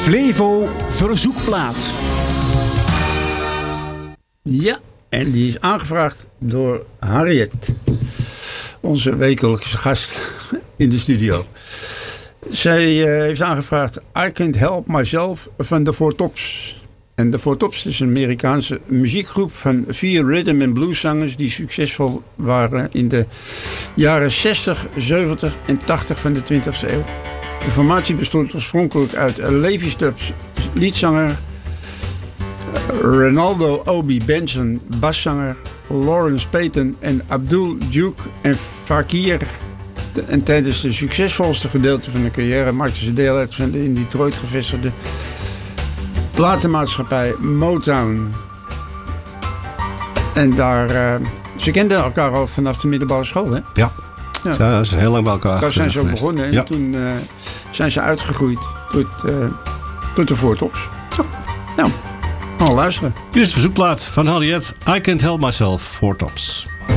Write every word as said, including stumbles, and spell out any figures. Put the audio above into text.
Flevo Verzoekplaat. Ja, en die is aangevraagd door Harriet, onze wekelijkse gast in de studio. Zij uh, heeft aangevraagd I Can't Help Myself van de Four Tops. En de Four Tops is een Amerikaanse muziekgroep van vier rhythm and blues zangers die succesvol waren in de jaren zestig, zeventig en tachtig van de twintigste eeuw. De formatie bestond oorspronkelijk uit Levi Stubbs, liedzanger, Ronaldo Obi Benson, baszanger, Lawrence Payton en Abdul Duke en Fakir. En tijdens de succesvolste gedeelte van de carrière maakten ze deel uit van de in Detroit gevestigde platenmaatschappij Motown. En daar, uh, ze kenden elkaar al vanaf de middelbare school, hè? Ja, ja. ja dat is heel lang bij elkaar. Daar zijn ze ook begonnen en ja. toen uh, zijn ze uitgegroeid tot, uh, tot de Four Tops. Ja. Nou, gaan we luisteren. Hier is de verzoekplaat van Harriet. I Can't Help Myself, Four Tops.